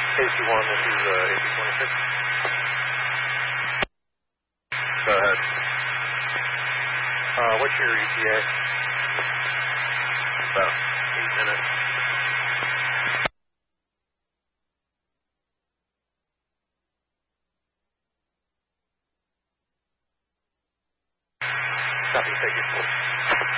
KC-1, this is AP-26. Go ahead. What's your ETA? About 8 minutes. Copy, take it.